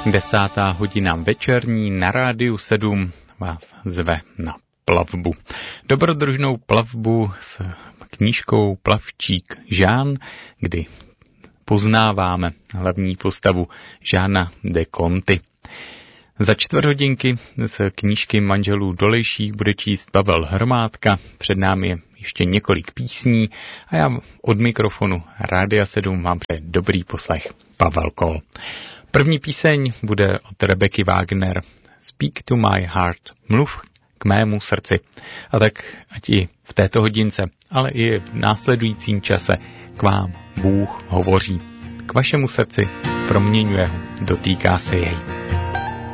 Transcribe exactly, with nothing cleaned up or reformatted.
Desátá hodina večerní na Rádiu sedm vás zve na plavbu. Dobrodružnou plavbu s knížkou Plavčík Jean, kdy poznáváme hlavní postavu Jeana de Conty. Za čtvrt hodinky z knížky Manželů Dolejších bude číst Pavel Hromádka, před námi je ještě několik písní a já od mikrofonu Rádia sedm mám přeji dobrý poslech. Pavel Kol. První píseň bude od Rebeky Wagner. Speak to my heart. Mluv k mému srdci. A tak ať i v této hodince, ale i v následujícím čase k vám Bůh hovoří. K vašemu srdci proměňuje ho, dotýká se jej.